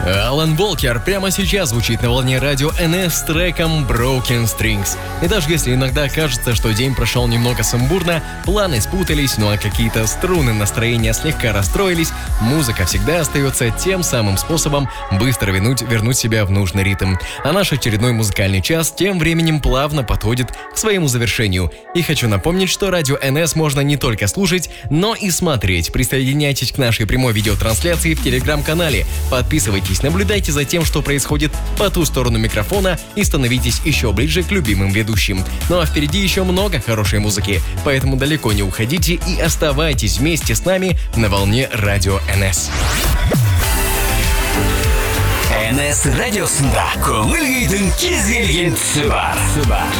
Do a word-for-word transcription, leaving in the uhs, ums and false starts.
Алан Волкер прямо сейчас звучит на волне радио эн эс с треком Broken Strings. И даже если иногда кажется, что день прошел немного сумбурно, планы спутались, ну а какие-то струны настроения слегка расстроились, музыка всегда остается тем самым способом быстро вернуть, вернуть себя в нужный ритм. А наш очередной музыкальный час тем временем плавно подходит к своему завершению. И хочу напомнить, что радио эн эс можно не только слушать, но и смотреть. Присоединяйтесь к нашей прямой видеотрансляции в телеграм-канале, подписывайтесь, наблюдайте за тем, что происходит по ту сторону микрофона и становитесь еще ближе к любимым ведущим. Ну а впереди еще много хорошей музыки, поэтому далеко не уходите и оставайтесь вместе с нами на волне радио эн эс. эн эс радиосында көңіл күйдің кез келген тұсы бар.